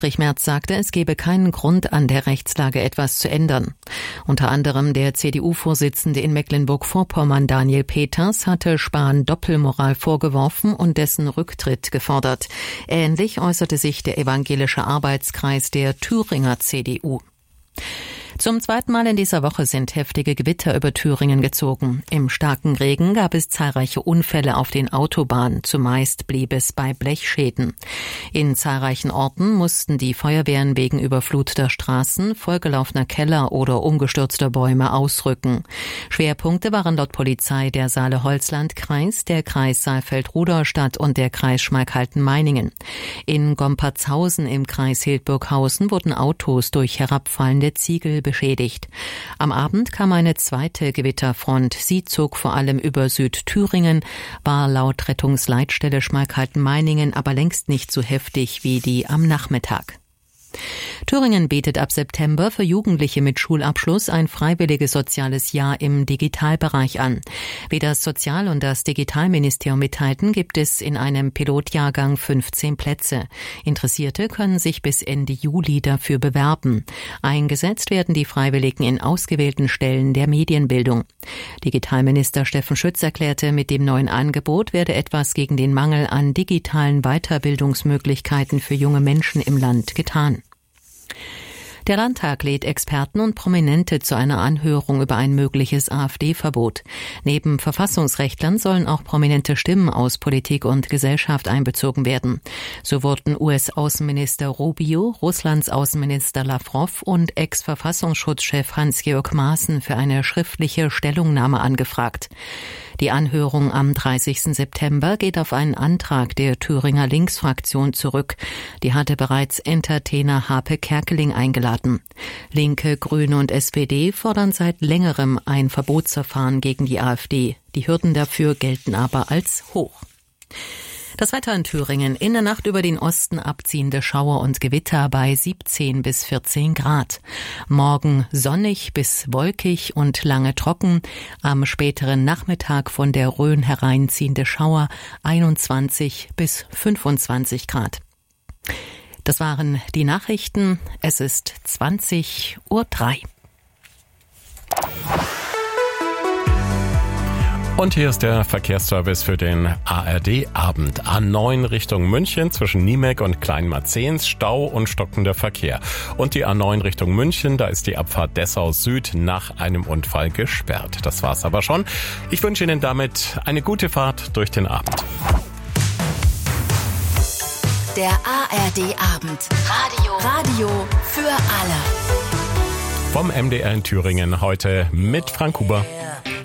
Friedrich Merz sagte, es gebe keinen Grund, an der Rechtslage etwas zu ändern. Unter anderem der CDU-Vorsitzende in Mecklenburg-Vorpommern Daniel Peters hatte Spahn Doppelmoral vorgeworfen und dessen Rücktritt gefordert. Ähnlich äußerte sich der evangelische Arbeitskreis der Thüringer CDU. Zum zweiten Mal in dieser Woche sind heftige Gewitter über Thüringen gezogen. Im starken Regen gab es zahlreiche Unfälle auf den Autobahnen. Zumeist blieb es bei Blechschäden. In zahlreichen Orten mussten die Feuerwehren wegen überfluteter Straßen, vollgelaufener Keller oder umgestürzter Bäume ausrücken. Schwerpunkte waren laut Polizei der Saale-Holzland-Kreis, der Kreis Saalfeld-Rudolstadt und der Kreis Schmalkalden-Meiningen. In Gompertshausen im Kreis Hildburghausen wurden Autos durch herabfallende Ziegel beschädigt. Am Abend kam eine zweite Gewitterfront. Sie zog vor allem über Südthüringen, war laut Rettungsleitstelle Schmalkalden-Meiningen aber längst nicht so heftig wie die am Nachmittag. Thüringen bietet ab September für Jugendliche mit Schulabschluss ein freiwilliges soziales Jahr im Digitalbereich an. Wie das Sozial- und das Digitalministerium mitteilten, gibt es in einem Pilotjahrgang 15 Plätze. Interessierte können sich bis Ende Juli dafür bewerben. Eingesetzt werden die Freiwilligen in ausgewählten Stellen der Medienbildung. Digitalminister Steffen Schütz erklärte, mit dem neuen Angebot werde etwas gegen den Mangel an digitalen Weiterbildungsmöglichkeiten für junge Menschen im Land getan. Der Landtag lädt Experten und Prominente zu einer Anhörung über ein mögliches AfD-Verbot. Neben Verfassungsrechtlern sollen auch prominente Stimmen aus Politik und Gesellschaft einbezogen werden. So wurden US-Außenminister Rubio, Russlands Außenminister Lavrov und Ex-Verfassungsschutzchef Hans-Georg Maaßen für eine schriftliche Stellungnahme angefragt. Die Anhörung am 30. September geht auf einen Antrag der Thüringer Linksfraktion zurück. Die hatte bereits Entertainer Harpe Kerkeling eingeladen. Linke, Grüne und SPD fordern seit längerem ein Verbotsverfahren gegen die AfD. Die Hürden dafür gelten aber als hoch. Das Wetter in Thüringen: in der Nacht über den Osten abziehende Schauer und Gewitter bei 17 bis 14 Grad. Morgen sonnig bis wolkig und lange trocken. Am späteren Nachmittag von der Rhön hereinziehende Schauer 21 bis 25 Grad. Das waren die Nachrichten. Es ist 20:03 Uhr. Und hier ist der Verkehrsservice für den ARD-Abend. A9 Richtung München zwischen Niemek und Kleinmarzehns, Stau und stockender Verkehr. Und die A9 Richtung München, da ist die Abfahrt Dessau Süd nach einem Unfall gesperrt. Das war's aber schon. Ich wünsche Ihnen damit eine gute Fahrt durch den Abend. Der ARD-Abend. Radio für alle. Vom MDR in Thüringen heute mit Frank Huber.